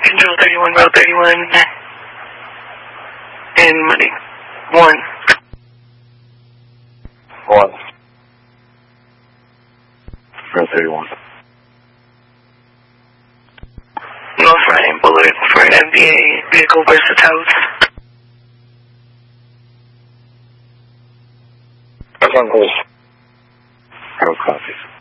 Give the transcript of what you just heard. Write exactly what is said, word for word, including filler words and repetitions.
Control thirty-one, row thirty-one. And money. One. One. Row thirty-one. North Ryan Bullard for an M V A vehicle versus house. That's on hold. No copies.